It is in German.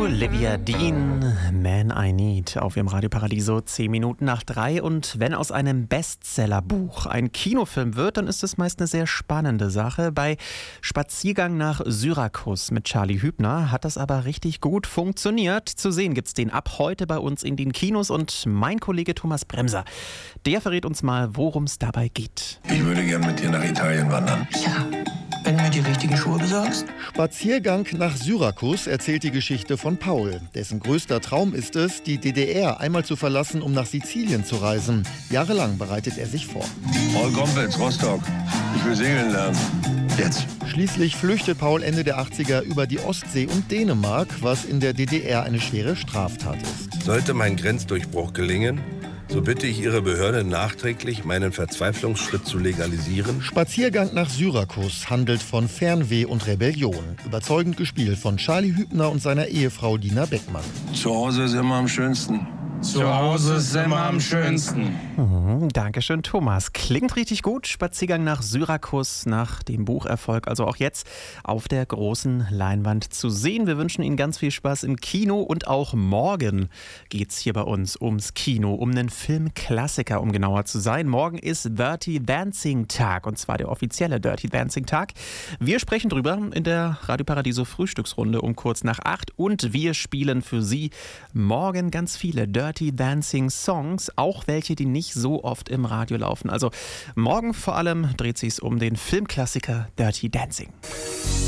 Olivia Dean, Man I Need, auf Ihrem Radio Paradiso, 10 Minuten nach 3. Und wenn aus einem Bestsellerbuch ein Kinofilm wird, dann ist es meist eine sehr spannende Sache. Bei Spaziergang nach Syrakus mit Charlie Hübner hat das aber richtig gut funktioniert. Zu sehen gibt's den ab heute bei uns in den Kinos und mein Kollege Thomas Bremser, der verrät uns mal, worum es dabei geht. Ich würde gern mit dir nach Italien wandern. Ja, wenn du mir die richtigen Schuhe besorgst. Spaziergang nach Syrakus erzählt die Geschichte von Paul. Dessen größter Traum ist es, die DDR einmal zu verlassen, um nach Sizilien zu reisen. Jahrelang bereitet er sich vor. Paul Gompitz, Rostock. Ich will segeln lernen. Jetzt. Schließlich flüchtet Paul Ende der 80er über die Ostsee und Dänemark, was in der DDR eine schwere Straftat ist. Sollte mein Grenzdurchbruch gelingen, so bitte ich Ihre Behörde nachträglich, meinen Verzweiflungsschritt zu legalisieren. Spaziergang nach Syrakus handelt von Fernweh und Rebellion. Überzeugend gespielt von Charlie Hübner und seiner Ehefrau Dina Beckmann. Zu Hause ist immer am schönsten. Zu Hause ist immer am schönsten. Dankeschön, Thomas. Klingt richtig gut. Spaziergang nach Syrakus, nach dem Bucherfolg. Also auch jetzt auf der großen Leinwand zu sehen. Wir wünschen Ihnen ganz viel Spaß im Kino. Und auch morgen geht es hier bei uns ums Kino, um einen Filmklassiker, um genauer zu sein. Morgen ist Dirty Dancing Tag. Und zwar der offizielle Dirty Dancing Tag. Wir sprechen drüber in der Radio Paradiso Frühstücksrunde um kurz nach 8. Und wir spielen für Sie morgen ganz viele Dirty Dancing Songs, auch welche, die nicht so oft im Radio laufen. Also morgen vor allem dreht sich's um den Filmklassiker Dirty Dancing.